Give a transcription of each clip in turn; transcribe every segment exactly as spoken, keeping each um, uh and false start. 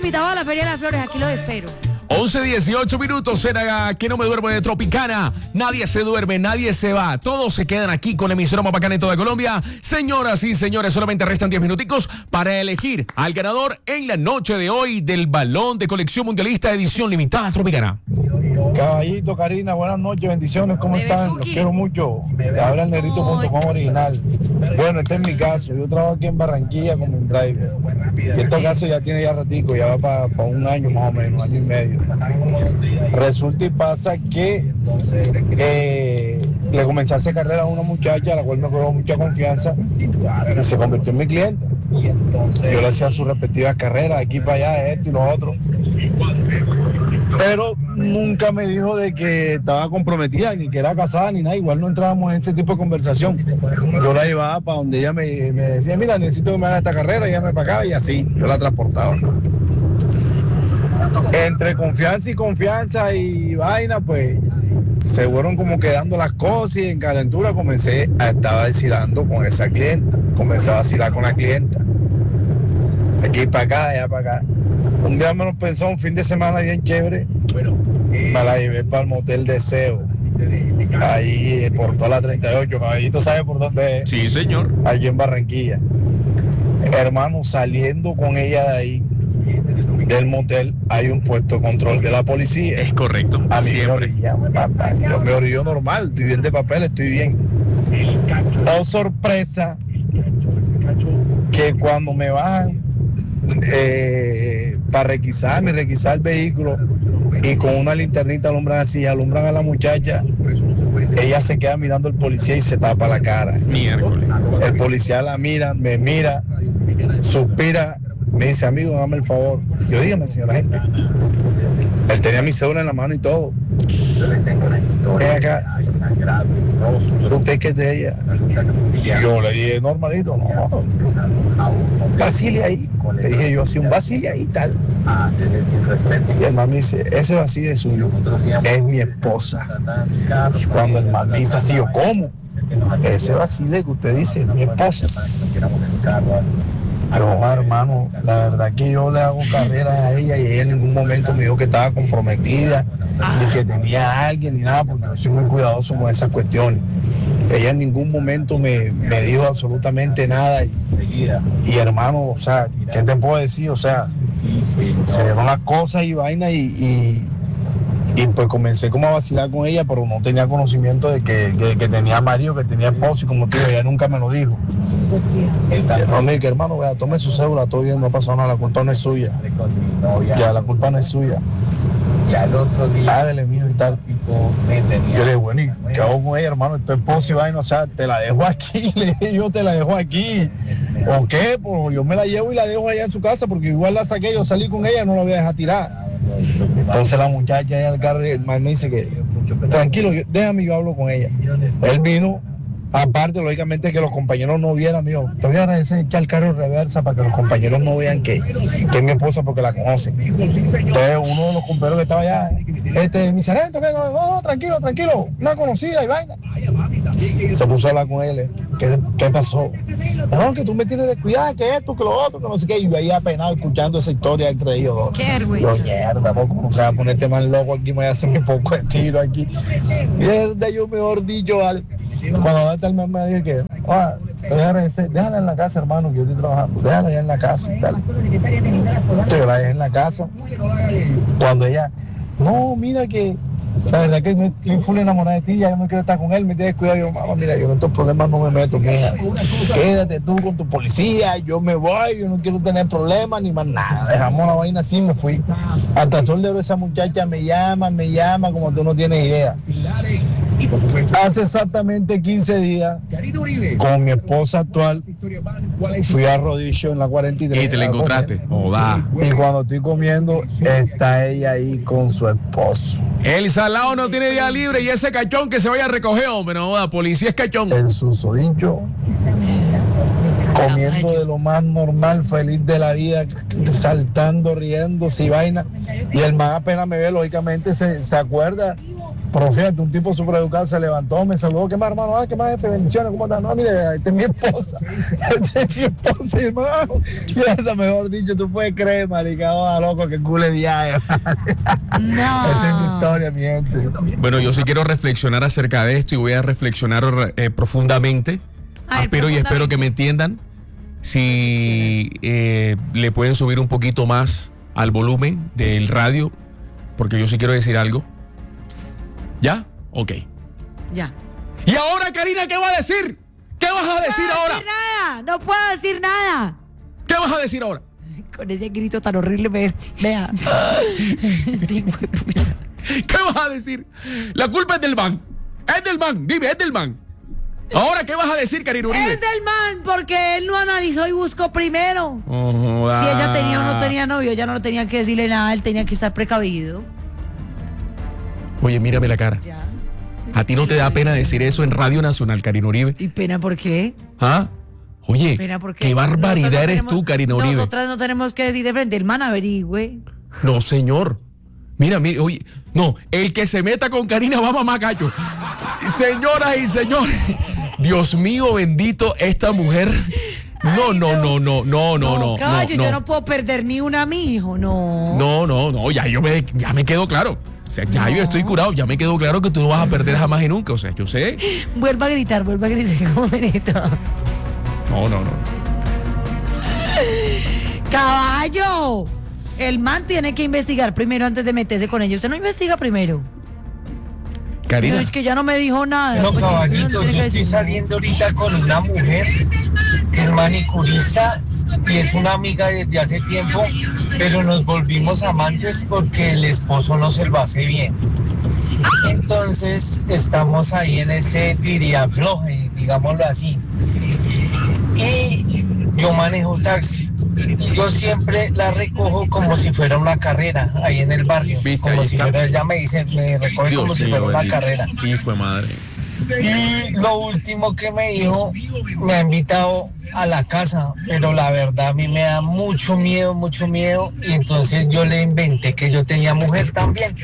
invitado a la Feria de las Flores, aquí lo espero. once dieciocho minutos, era que no me duermo de Tropicana. Nadie se duerme, nadie se va. Todos se quedan aquí con la emisora más bacana en toda Colombia. Señoras y señores, solamente restan diez minuticos para elegir al ganador en la noche de hoy del Balón de Colección Mundialista edición limitada Tropicana. Caballito, Karina, buenas noches, bendiciones, ¿cómo Bebe están? Suki. Los quiero mucho. Le habla el negrito punto com original. Bueno, este es mi caso. Yo trabajo aquí en Barranquilla como un driver. Y este caso ya tiene ya ratico, ya va para pa un año más o menos, año y medio. Resulta y pasa que eh, le comencé a hacer carrera a una muchacha a la cual me cogió mucha confianza y se convirtió en mi cliente. Yo le hacía sus respectivas carreras, aquí para allá, esto y lo otro. Pero nunca me dijo de que estaba comprometida, ni que era casada, ni nada. Igual no entrábamos en ese tipo de conversación. Yo la llevaba para donde ella me, me decía, mira, necesito que me haga esta carrera, y ella me pagaba y así, yo la transportaba. Entre confianza y confianza y vaina, pues se fueron como quedando las cosas y en calentura comencé a estar vacilando con esa clienta. Comencé a vacilar con la clienta. Aquí para acá, allá para acá. Un día me lo pensó, un fin de semana bien chévere. Me la llevé para el motel Deseo. Ahí por toda la treinta y ocho. Caballito, ¿sabe por dónde es? Sí, señor. Allí en Barranquilla. Hermano, saliendo con ella de ahí, del motel, hay un puesto de control de la policía. Es correcto. A mí siempre. me orillan, papá. Yo me orillo normal, estoy bien de papel, estoy bien. Oh, sorpresa, que cuando me bajan eh, para requisarme, requisar el vehículo y con una linternita alumbran así, alumbran a la muchacha, ella se queda mirando al policía y se tapa la cara. Miércoles. El policía la mira, me mira, suspira, me dice, amigo, dame el favor. Yo, dígame, señora gente. Él tenía mi cédula en la mano y todo. Ven acá. ¿Usted qué es de ella? Yo le dije, normalito, no. Vacile ahí. Le dije yo así, un vacile ahí, tal. Y el man me dice, ese vacile es suyo. Es mi esposa. Y cuando el man me dice así, yo, ¿cómo? Ese vacile que usted dice es mi esposa. Pero, hermano, la verdad que yo le hago carreras a ella y ella en ningún momento me dijo que estaba comprometida, ni que tenía a alguien, ni nada, porque yo soy muy cuidadoso con esas cuestiones. Ella en ningún momento me, me dijo absolutamente nada. Y, y, hermano, o sea, ¿qué te puedo decir? O sea, se dieron las cosas y vaina y, y, y pues comencé como a vacilar con ella, pero no tenía conocimiento de que, que, que tenía marido, que tenía esposo, y como te digo, ella nunca me lo dijo. No, me dije, hermano, vea, tome su cédula, todo bien, no pasó nada, la culpa no es suya. Ya, la culpa no es suya. Hágale, mijo, y tal. Yo le dije, bueno, ¿y qué hago con ella, hermano? Tu esposo y vaina, o sea, te la dejo aquí, le dije yo, te la dejo aquí. ¿O qué? Pues yo me la llevo y la dejo allá en su casa, porque igual la saqué, yo salí con ella, no la voy a dejar tirar. Entonces la muchacha allá en el carro, el man me dice que, tranquilo, yo, déjame, yo hablo con ella. Él vino. Aparte, lógicamente, que los compañeros no vieran, amigo. Te voy a agradecer echar el carro en reversa para que los compañeros no vean que, que es mi esposa porque la conocen. Entonces, uno de los compañeros que estaba allá, este, mi sargento, no, no, tranquilo, tranquilo, una conocida y vaina. Se puso a hablar con él. ¿Qué, qué pasó? No, que tú me tienes de cuidar, que esto, que lo otro, que no sé qué. Y yo ahí apenado escuchando esa historia del creído. Qué vergüenza. Yo, mierda, ¿cómo no se va a ponerte más loco aquí? Me voy a hacer mi poco de tiro aquí. Mierda, yo mejor dicho, vale. Cuando va a estar, me dije que, ah, te voy a agradecer, déjala en la casa, hermano, que yo estoy trabajando, déjala allá en la casa y tal. Entonces yo la dejé en la casa. Cuando ella, no, mira que, la verdad que me estoy full enamorada de ti, ya yo no quiero estar con él, me tienes cuidado. Yo, mamá, mira, yo en estos problemas no me meto, mija. Quédate tú con tu policía, yo me voy, yo no quiero tener problemas ni más nada. Dejamos la vaina así, me fui. Hasta el sol de hoy esa muchacha me llama, me llama, como tú no tienes idea. Hace exactamente quince días, con mi esposa actual, fui a Rodillo en la cuarenta y tres. ¿Y te la encontraste? Joda. Y cuando estoy comiendo, está ella ahí con su esposo. El salado no tiene día libre y ese cachón que se vaya a recoger, hombre, no joda, policía es cachón. El susodicho, comiendo de lo más normal, feliz de la vida, saltando, riéndose y vaina. Y el man apenas me ve, lógicamente se, se acuerda Pero fíjate, un tipo súper educado se levantó, me saludó, ¿qué más, hermano? Ah, ¿qué más, jefe? Bendiciones, ¿cómo estás? No, mire, esta es mi esposa. Esta es mi esposa, hermano. Y hasta mejor dicho, tú puedes creer, marica, oh, loco, que culo de viaje. No. Esa es mi historia, mi gente. Bueno, yo sí quiero reflexionar acerca de esto y voy a reflexionar eh, profundamente. A ver, Espero y espero que me entiendan. Si eh, le pueden subir un poquito más al volumen del radio, porque yo sí quiero decir algo. ¿Ya? Ok. Ya. ¿Y ahora, Karina, qué va a decir? ¿Qué vas a decir no ahora? No puedo decir nada, no puedo decir nada. ¿Qué vas a decir ahora? Con ese grito tan horrible me ves. Vea. Este hijo de puta. ¿Qué vas a decir? La culpa es del man. Es del man, dime, es del man. Ahora, ¿qué vas a decir, Karina Uribe? Es del man, porque él no analizó y buscó primero. Oh, Si ella ah. tenía o no tenía novio, ella no tenía que decirle nada, él tenía que estar precavido. Oye, mírame la cara. Ya. ¿A ti no te da pena decir eso en Radio Nacional, Karina Uribe? ¿Y pena por qué? ¿Ah? Oye, Pena por qué. qué barbaridad Nosotros no eres tenemos- tú, Karina Uribe. Nosotras no tenemos que decir de frente, el man averigüe. No, señor. Mira, mira, oye, no, el que se meta con Karina va a mamar gallo. Señoras y señores, Dios mío bendito, esta mujer. No, no, no, no, no, no, no. Caballo, no, yo no. no puedo perder ni una a mi hijo, no. No, no, no, ya yo me, ya me quedo claro. O sea, ya No. yo estoy curado, ya me quedó claro que tú no vas a perder jamás y nunca. O sea, yo sé. Vuelva a gritar, vuelva a gritar como grito. No, no, no. Caballo, el man tiene que investigar primero antes de meterse con ella. Usted no investiga primero. Karina. No, es que ya no me dijo nada. No, Pues, caballito, uno yo tiene que estoy decir. saliendo ahorita con una mujer que es manicurista y es una amiga desde hace tiempo, pero nos volvimos amantes porque el esposo no se lo hace bien. Entonces estamos ahí en ese diría floje, digámoslo así. Y yo manejo taxi y yo siempre la recojo como si fuera una carrera ahí en el barrio. Viste, Como ahí si está. fuera, ella me dice, me recoge como si fuera una bendito. carrera. Hijo de madre. Y lo último que me dijo, me ha invitado a la casa, pero la verdad a mí me da mucho miedo, mucho miedo, y entonces yo le inventé que yo tenía mujer también.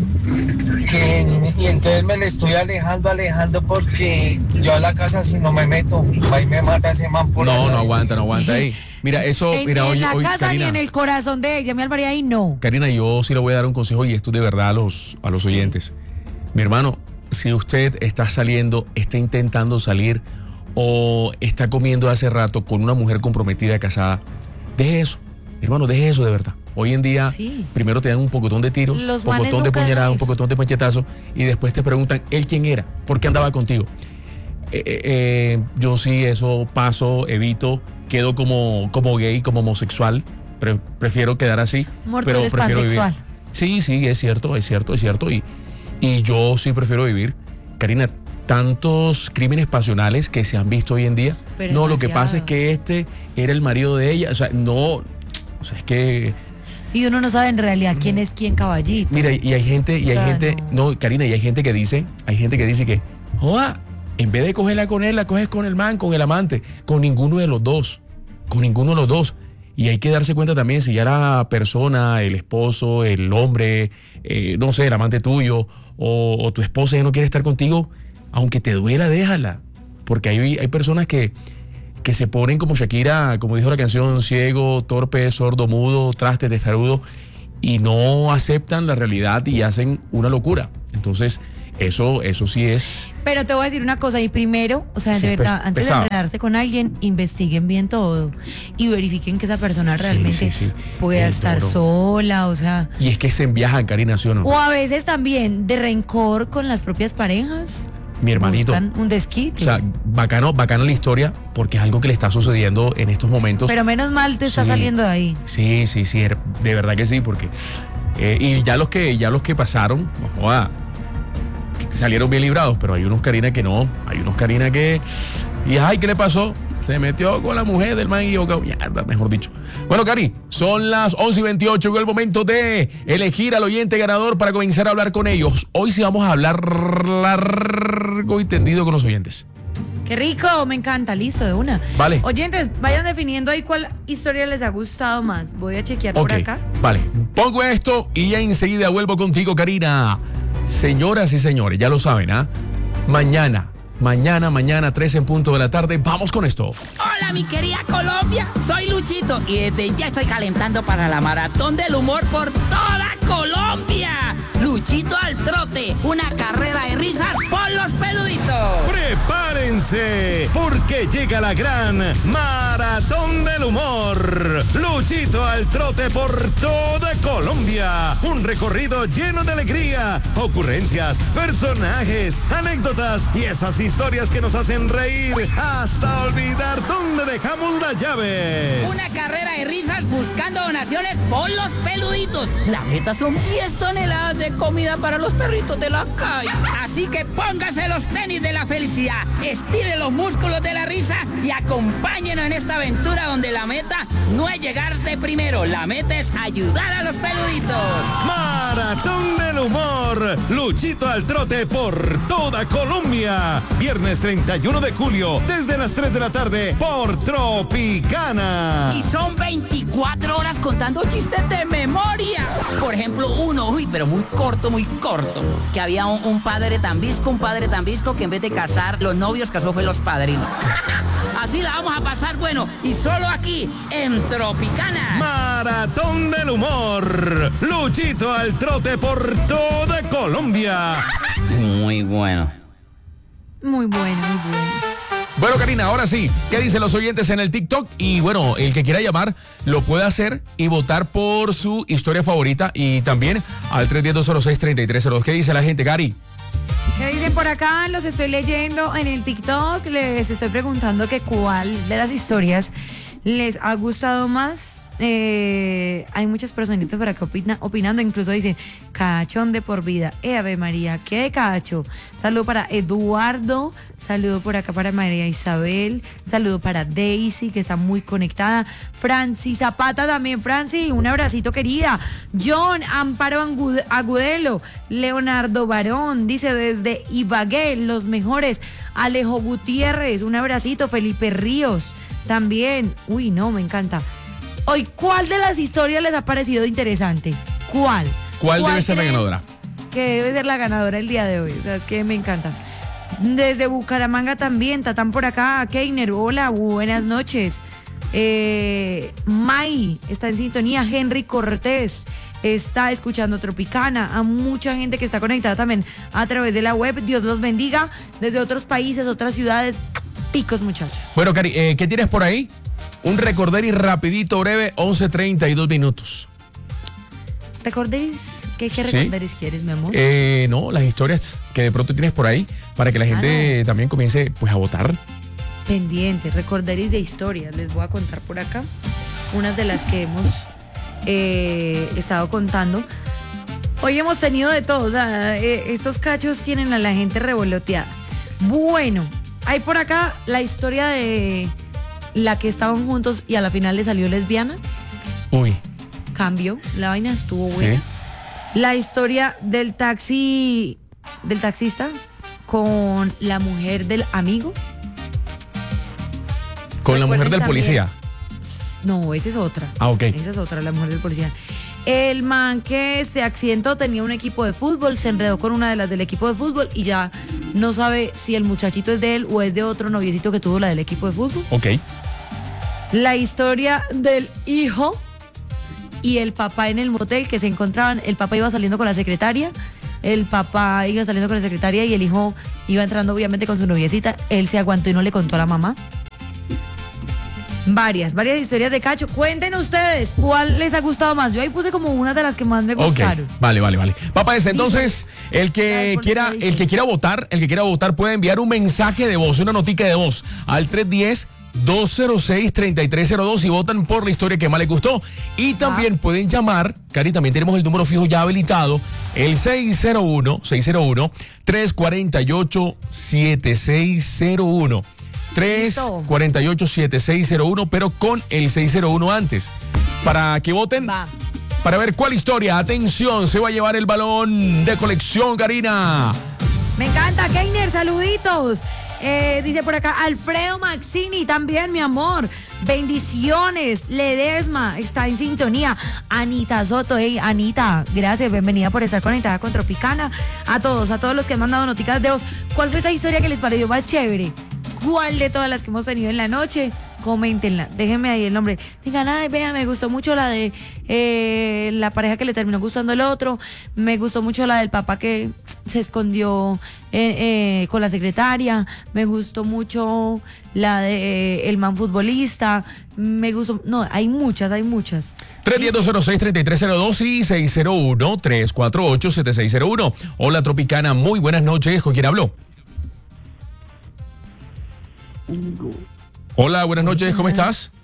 Que, y entonces me le estoy alejando, alejando, porque yo a la casa si no me meto, ahí me mata ese man por No, allá. no aguanta, no aguanta ahí. Mira, eso, En, mira, en oye, la oye, casa Karina. ni en el corazón de ella, mi Alvaría, ahí no. Karina, yo sí le voy a dar un consejo y esto de verdad a los, a los Sí. oyentes. Mi hermano, si usted está saliendo, está intentando salir o está comiendo hace rato con una mujer comprometida, casada, deje eso. Mi hermano, deje eso de verdad. Hoy en día, Sí. primero te dan un pocotón de tiros, un Los manes pocotón de nunca puñaladas, un dejan eso. pocotón de puñetazos y después te preguntan, ¿él quién era? ¿Por qué andaba contigo? Eh, eh, eh, yo sí, eso paso, evito, quedo como, como gay, como homosexual, pero prefiero quedar así. Muerto pero eres prefiero vivir. pansexual. Sí, sí, es cierto, es cierto, es cierto. Y, y yo sí prefiero vivir. Karina, tantos crímenes pasionales que se han visto hoy en día. Pero no, lo que demasiado. pasa es que este era el marido de ella. O sea, no. O sea, es que. Y uno no sabe en realidad quién es quién, caballito. Mira, y hay gente, y O hay sea, gente. no. No. Karina, y hay gente que dice, hay gente que dice que, joda, en vez de cogerla con él, la coges con el man, con el amante, con ninguno de los dos. Con ninguno de los dos. Y hay que darse cuenta también si ya la persona, el esposo, el hombre, eh, no sé, el amante tuyo o, o tu esposa ya no quiere estar contigo, aunque te duela, déjala. Porque hay, hay personas que, que se ponen como Shakira, como dijo la canción, ciego, torpe, sordo, mudo, traste, testarudo, y no aceptan la realidad y hacen una locura. Entonces, eso, eso sí es... Pero te voy a decir una cosa, y primero, o sea, Sí, de verdad, pes- antes pesado. de enredarse con alguien, investiguen bien todo y verifiquen que esa persona Sí, realmente sí, sí. pueda El estar toro. sola, o sea, Y es que se enviajan, Karina, ¿sí o no? o a veces también de rencor con las propias parejas. Mi hermanito. Buscan un desquite. O sea, bacano, bacano la historia, porque es algo que le está sucediendo en estos momentos. Pero menos mal te está Sí. saliendo de ahí. Sí, sí, sí, de verdad que sí, porque eh, y ya los que ya los que pasaron, no joda, salieron bien librados, pero hay unos Karina que no, hay unos Karina que y ay, ¿qué le pasó? Se metió con la mujer del man equivocado, mierda, mejor dicho. Bueno, Cari, son las once y veintiocho, llegó el momento de elegir al oyente ganador para comenzar a hablar con ellos. Hoy sí vamos a hablar largo y tendido con los oyentes. Qué rico, me encanta, listo, de una. Vale. Oyentes, vayan definiendo ahí cuál historia les ha gustado más. Voy a chequear Ok, por acá. vale. Pongo esto y ya enseguida vuelvo contigo, Karina. Señoras y señores, ya lo saben, ¿ah? Mañana, mañana, mañana, tres en punto de la tarde, vamos con esto. Hola, mi querida Colombia, soy Luchito y desde ya estoy calentando para la maratón del humor por toda Colombia. Luchito al trote, una carrera de risas por los peluditos. ¡Prepárense! Porque llega la gran Maratón del Humor. Luchito al trote por toda Colombia. Un recorrido lleno de alegría, ocurrencias, personajes, anécdotas y esas historias que nos hacen reír hasta olvidar dónde dejamos las llaves. Una carrera de risas buscando donaciones por los peluditos. La meta son diez toneladas de comida para los perritos de la calle. Así que póngase los tenis de la felicidad, estire los músculos de la risa y acompáñenos en esta aventura donde la meta no es llegar de primero, la meta es ayudar a los peluditos. Maratón del Humor. Luchito al trote por toda Colombia. Viernes treinta y uno de julio, desde las tres de la tarde, por Tropicana. Y son veinticuatro horas contando chistes de memoria. Por ejemplo, uno, uy, pero muy corto, muy corto. Que había un, un padre tan visco, un padre tan visco que en vez de casar los novios, casó fue los padrinos. Así la vamos a pasar bueno y solo aquí en Tropicana. Maratón del Humor. Luchito al trote por toda Colombia. Muy bueno. Muy bueno, muy bueno. Bueno, Karina, ahora sí, ¿qué dicen los oyentes en el TikTok? Y bueno, el que quiera llamar lo puede hacer y votar por su historia favorita y también al tres uno cero, dos cero seis, tres tres cero dos. ¿Qué dice la gente, Cari? ¿Qué dicen por acá? Los estoy leyendo en el TikTok. Les estoy preguntando que cuál de las historias les ha gustado más. Eh, hay muchas personitas por acá opina, opinando, incluso dicen cachón de por vida. Eh, Ave María, qué cacho. Saludo para Eduardo, saludo por acá para María Isabel, saludo para Daisy, que está muy conectada. Francis Zapata también, Francis, un abracito querida. John Amparo Agudelo, Leonardo Barón, dice desde Ibagué, los mejores. Alejo Gutiérrez, un abracito. Felipe Ríos, también. Uy, no, me encanta. Hoy, ¿cuál de las historias les ha parecido interesante? ¿Cuál? ¿Cuál, ¿Cuál debe ser la creen ganadora? Que debe ser la ganadora el día de hoy. O sea, es que me encanta. Desde Bucaramanga también, Tatán por acá. Keiner, hola, buenas noches. Eh, May está en sintonía. Henry Cortés está escuchando Tropicana. A mucha gente que está conectada también a través de la web. Dios los bendiga. Desde otros países, otras ciudades. Picos, muchachos. Bueno, Cari, eh, ¿qué tienes por ahí? Un recorder y rapidito, breve, once treinta y dos minutos. ¿Recordéis? ¿Qué, qué recorderis ¿Sí? quieres, mi amor? Eh, no, las historias que de pronto tienes por ahí para que la gente ah, no. también comience pues a votar. Pendiente, recorderis de historias. Les voy a contar por acá unas de las que hemos eh, estado contando. Hoy hemos tenido de todo, o sea, eh, estos cachos tienen a la gente revoloteada. Bueno, hay por acá la historia de la que estaban juntos y a la final le salió lesbiana. Uy. Cambio, la vaina estuvo buena. Sí. La historia del taxi, del taxista con la mujer del amigo. ¿Con la mujer del también? Policía? No, esa es otra. Ah, ok. Esa es otra, la mujer del policía. El man que se accidentó tenía un equipo de fútbol, se enredó con una de las del equipo de fútbol y ya no sabe si el muchachito es de él o es de otro noviecito que tuvo la del equipo de fútbol. Ok. La historia del hijo y el papá en el motel que se encontraban. El papá iba saliendo con la secretaria, el papá iba saliendo con la secretaria y el hijo iba entrando obviamente con su noviecita. Él se aguantó y no le contó a la mamá. Varias, varias historias de cacho. Cuenten ustedes cuál les ha gustado más. Yo ahí puse como una de las que más me gustaron. Okay. Vale, vale, vale. Papá, entonces, el que quiera, el que quiera votar, el que quiera votar puede enviar un mensaje de voz, una notica de voz al tres uno cero, dos cero seis, tres tres cero dos y votan por la historia que más les gustó. Y también ah. pueden llamar, Cari, también tenemos el número fijo ya habilitado, el seis cero uno, seis cero uno, tres cuatro ocho, siete seis cero uno. tres cuatro ocho, siete seis cero uno, pero con el seis cero uno antes. Para que voten, va. Para ver cuál historia, atención, se va a llevar el balón de colección, Karina. Me encanta, Keiner, saluditos. Eh, dice por acá, Alfredo Maxini, también, mi amor. Bendiciones. Ledesma está en sintonía. Anita Soto, hey, Anita, gracias, bienvenida por estar conectada con Tropicana. A todos, a todos los que han mandado noticas de voz. ¿Cuál fue esa historia que les pareció más chévere? ¿Cuál de todas las que hemos tenido en la noche? Coméntenla, déjenme ahí el nombre. Digan, ay, vea, me gustó mucho la de eh, la pareja que le terminó gustando el otro. Me gustó mucho la del papá que se escondió eh, eh, con la secretaria. Me gustó mucho la de eh, el man futbolista. Me gustó, no, hay muchas, hay muchas. tres uno cero cero seis, tres tres cero dos y seis cero uno, tres cuatro ocho, siete seis cero uno. Hola, Tropicana, muy buenas noches. ¿Con quién habló? Hola, buenas noches, ¿cómo estás?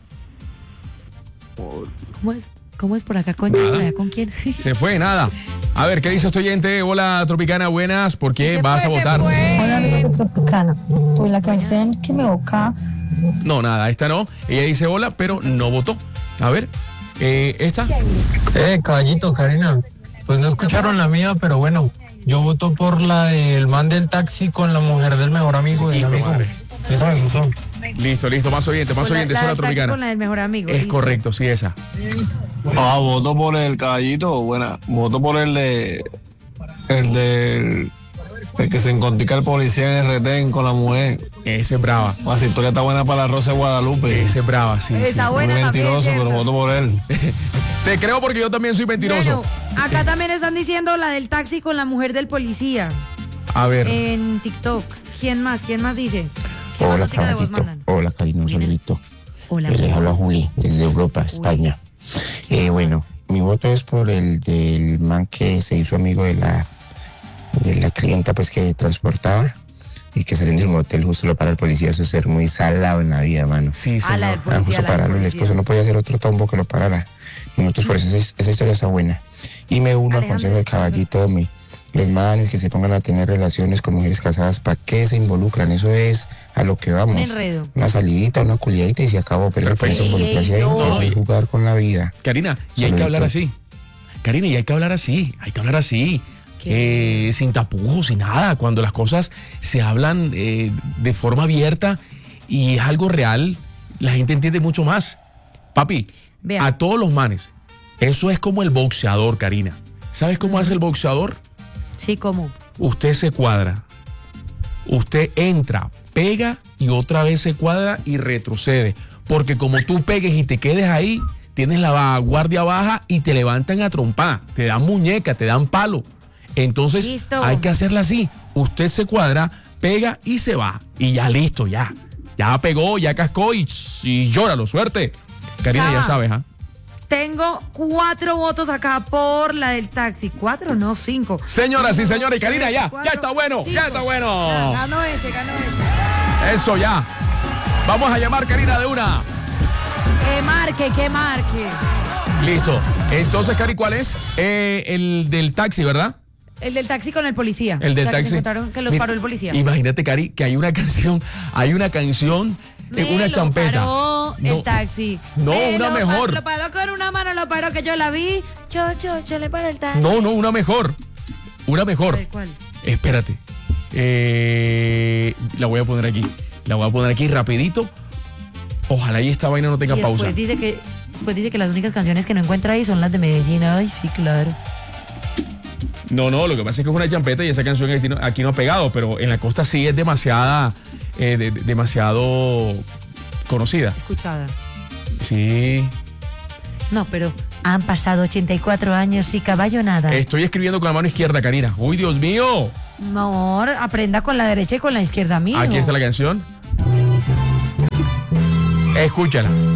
¿Cómo es, cómo es por acá con, por allá, ¿con quién? Se fue, nada. A ver, ¿qué dice este oyente? Hola, Tropicana, buenas. ¿Por qué Se vas fue, a se votar? fue. Hola amigo de Tropicana, pues la canción que me evoca. No, nada, esta no. Ella dice hola, pero no votó. A ver, eh, esta. Eh, caballito, Karina. Pues no escucharon la mía, pero bueno, yo voto por la del man del taxi con la mujer del mejor amigo del Hijo de amigo. madre. Esa me gustó. Listo, listo, más oyente, más Con la- oyente, la sola del taxi Tropicana. con la del mejor amigo. Es listo. correcto, sí, esa. Ah, voto por el caballito, buena. Voto por el de. El del. El que se encontrica el policía en el retén con la mujer. Esa es brava. La historia está buena para la Rosa de Guadalupe. Esa es brava, sí. sí. Está Muy buena también, mentiroso, ¿cierto? pero voto por él. Te creo porque yo también soy mentiroso. Bueno, acá también están diciendo la del taxi con la mujer del policía A ver. en TikTok. ¿Quién más? ¿Quién más dice? ¿Qué más Hola, notica de voz caballito. mandan? Hola, Karina, un Buenas. saludito. Hola. Eh, Les habla Juli, desde Europa, España. Eh, bueno, mi voto es por el del man que se hizo amigo de la de la clienta pues que transportaba y que saliendo del motel justo lo para el policía. Eso es ser muy salado en la vida, mano. Sí, A la del señor. Ah, policía, justo la del pararlo, el policía. esposo no podía hacer otro tombo que lo parara. Minutos por eso, esa, esa historia está buena. Y me uno al Alejandro, consejo de está caballito, mi, los manes que se pongan a tener relaciones con mujeres casadas, ¿para qué se involucran? Eso es a lo que vamos. Un enredo. Una salidita, una culiadita y se acabó, pero por eso Ey, involucrarse ahí, ey, no. eso es jugar con la vida. Karina, y hay que Saludito. hablar así. Karina, y hay que hablar así. Hay que hablar así. ¿Qué? Eh, sin tapujos, sin nada. Cuando las cosas se hablan eh, de forma abierta y es algo real, la gente entiende mucho más. Papi, Vea. a todos los manes, eso es como el boxeador, Karina. ¿Sabes cómo hace el boxeador? Sí, ¿cómo? Usted se cuadra. Usted entra, pega y otra vez se cuadra y retrocede. Porque como tú pegues y te quedes ahí, tienes la guardia baja y te levantan a trompar. Te dan muñeca, te dan palo. Entonces Listo. hay que hacerla así. Usted se cuadra, pega y se va. Y ya listo, ya. Ya pegó, ya cascó y, y llóralo, suerte. Karina, Cava. ya sabes, ¿ah? Tengo cuatro votos acá por la del taxi. ¿Cuatro? No, cinco. Señoras y Uno, señores, dos, Karina, tres, ya, cuatro, ya está bueno, ya cinco. está bueno. Ya, ganó ese, ganó ese. Eso ya. Vamos a llamar, Karina, de una. Que marque, que marque. Listo. Entonces, Cari, ¿cuál es? Eh, el del taxi, ¿verdad? El del taxi con el policía. El del O sea, que taxi. se encontraron que los Mira, paró el policía. Imagínate, Cari, que hay una canción, hay una canción, eh, Me una lo champeta. paró No, el taxi. no, Me una lo pa- mejor. Lo paró con una mano, lo paró que yo la vi. Yo, yo, yo le paré el taxi. No, no, una mejor. Una A mejor. ver, ¿cuál? Espérate. Eh, la voy a poner aquí. La voy a poner aquí rapidito. Ojalá y esta vaina no tenga Y pausa. después dice que después dice que las únicas canciones que no encuentra ahí son las de Medellín. Ay, sí, claro. No, no, lo que pasa es que es una champeta y esa canción aquí no, aquí no ha pegado, pero en la costa sí es demasiada, eh, de- de- demasiado conocida. Escuchada. Sí. No, pero han pasado ochenta y cuatro años y caballo nada. Estoy escribiendo con la mano izquierda, Karina. Uy, Dios mío. Amor, aprenda con la derecha y con la izquierda, amigo. Aquí está la canción. Escúchala.